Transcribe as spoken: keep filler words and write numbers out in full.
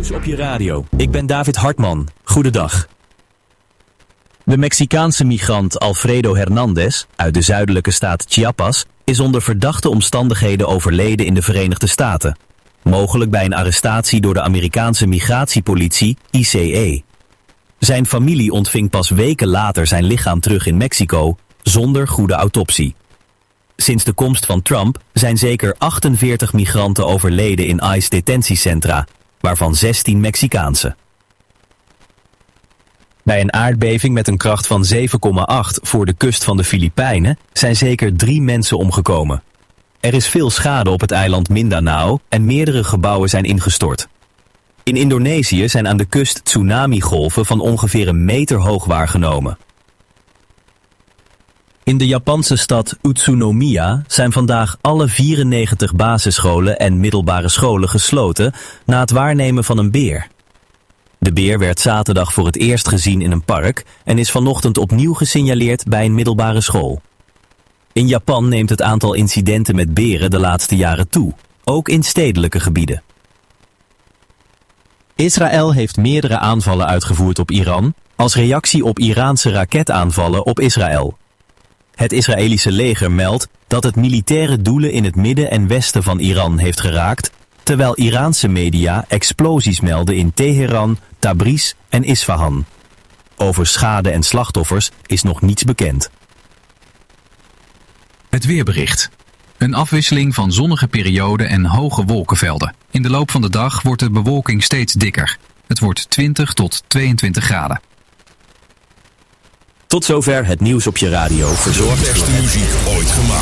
Nieuws op je radio. Ik ben David Hartman. Goedendag. De Mexicaanse migrant Alfredo Hernandez uit de zuidelijke staat Chiapas is onder verdachte omstandigheden overleden in de Verenigde Staten. Mogelijk bij een arrestatie door de Amerikaanse migratiepolitie I C E. Zijn familie ontving pas weken later zijn lichaam terug in Mexico zonder goede autopsie. Sinds de komst van Trump zijn zeker achtenveertig migranten overleden in ICE-detentiecentra, waarvan zestien Mexicaanse. Bij een aardbeving met een kracht van zeven komma acht voor de kust van de Filipijnen zijn zeker drie mensen omgekomen. Er is veel schade op het eiland Mindanao en meerdere gebouwen zijn ingestort. In Indonesië zijn aan de kust tsunamigolven van ongeveer een meter hoog waargenomen. In de Japanse stad Utsunomiya zijn vandaag alle vierennegentig basisscholen en middelbare scholen gesloten na het waarnemen van een beer. De beer werd zaterdag voor het eerst gezien in een park en is vanochtend opnieuw gesignaleerd bij een middelbare school. In Japan neemt het aantal incidenten met beren de laatste jaren toe, ook in stedelijke gebieden. Israël heeft meerdere aanvallen uitgevoerd op Iran als reactie op Iraanse raketaanvallen op Israël. Het Israëlische leger meldt dat het militaire doelen in het midden en westen van Iran heeft geraakt, terwijl Iraanse media explosies melden in Teheran, Tabriz en Isfahan. Over schade en slachtoffers is nog niets bekend. Het weerbericht. Een afwisseling van zonnige perioden en hoge wolkenvelden. In de loop van de dag wordt de bewolking steeds dikker. Het wordt twintig tot tweeëntwintig graden. Tot zover het nieuws op je radio. Verzorgd De beste muziek ooit gemaakt.